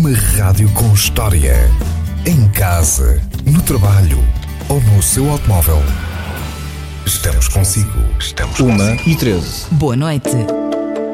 Uma rádio com história. Em casa, no trabalho ou no seu automóvel. Estamos consigo. 1h13. Boa noite.